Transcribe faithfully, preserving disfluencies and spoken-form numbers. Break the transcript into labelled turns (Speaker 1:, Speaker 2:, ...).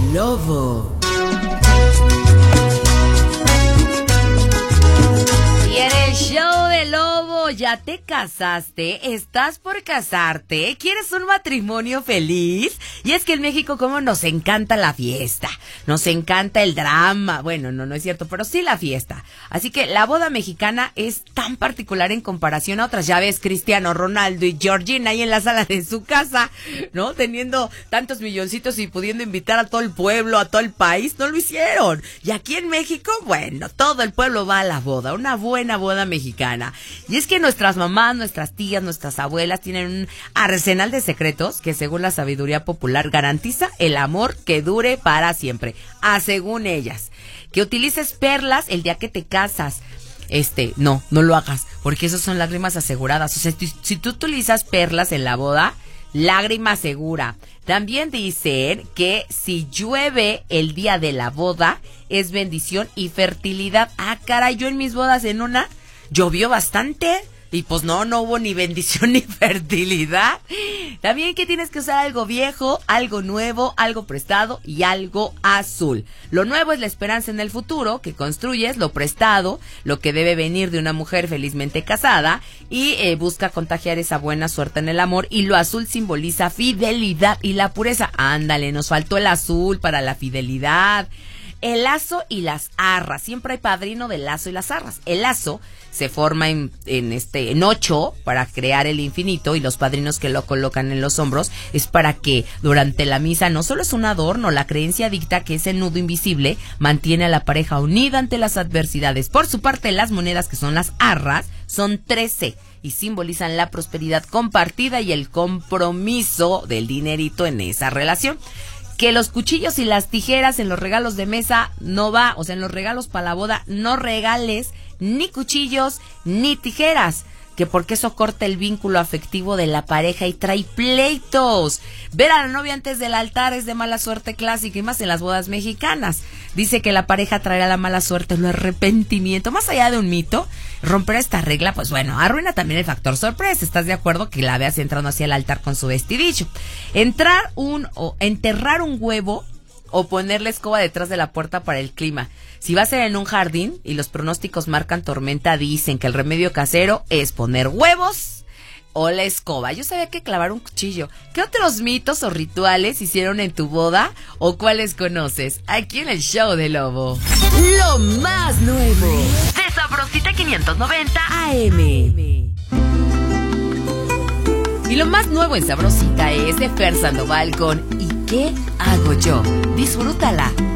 Speaker 1: Lobo. Y en el show del Lobo, ¿ya te casaste? ¿Estás por casarte? ¿Quieres un matrimonio feliz? Y es que en México, como nos encanta la fiesta, nos encanta el drama. Bueno, no, no es cierto, pero sí la fiesta. Así que la boda mexicana es tan particular en comparación a otras. Ya ves, Cristiano Ronaldo y Georgina ahí en la sala de su casa, ¿no? Teniendo tantos milloncitos y pudiendo invitar a todo el pueblo, a todo el país. No lo hicieron. Y aquí en México, bueno, todo el pueblo va a la boda. Una buena boda mexicana. Y es que nuestras mamás, nuestras tías, nuestras abuelas tienen un arsenal de secretos que, según la sabiduría popular, garantiza el amor que dure para siempre. A según ellas. Que utilices perlas el día que te casas. Este, no, no lo hagas, porque esos son lágrimas aseguradas. O sea, si, si tú utilizas perlas en la boda, lágrima segura. También dicen que si llueve el día de la boda, es bendición y fertilidad. Ah, caray, yo en mis bodas en una llovió bastante. Y pues no, no hubo ni bendición ni fertilidad. También que tienes que usar algo viejo, algo nuevo, algo prestado y algo azul. Lo nuevo es la esperanza en el futuro que construyes, lo prestado, lo que debe venir de una mujer felizmente casada y eh, busca contagiar esa buena suerte en el amor. Y lo azul simboliza fidelidad y la pureza. Ándale, nos faltó el azul para la fidelidad. El lazo y las arras. Siempre hay padrino del lazo y las arras. El lazo se forma en, en este en ocho para crear el infinito, y los padrinos que lo colocan en los hombros es para que durante la misa no solo es un adorno. La creencia dicta que ese nudo invisible mantiene a la pareja unida ante las adversidades. Por su parte, las monedas, que son las arras, son trece y simbolizan la prosperidad compartida y el compromiso del dinerito en esa relación. Que los cuchillos y las tijeras en los regalos de mesa no va, o sea, en los regalos para la boda no regales ni cuchillos ni tijeras, que porque eso corta el vínculo afectivo de la pareja y trae pleitos. Ver a la novia antes del altar es de mala suerte clásica, y más en las bodas mexicanas. Dice que la pareja traerá la mala suerte, el arrepentimiento. Más allá de un mito, romper esta regla, pues bueno, arruina también el factor sorpresa. ¿Estás de acuerdo? Que la veas entrando hacia el altar con su vestidillo. Entrar un, o enterrar un huevo o poner la escoba detrás de la puerta para el clima. Si va a ser en un jardín y los pronósticos marcan tormenta, dicen que el remedio casero es poner huevos o la escoba. Yo sabía que clavar un cuchillo. ¿Qué otros mitos o rituales hicieron en tu boda o cuáles conoces? Aquí en el show de Lobo. Lo más nuevo de Sabrosita quinientos noventa A M. Y lo más nuevo en Sabrosita es de Fer Sandoval con ¿Y qué hago yo? Disfrútala.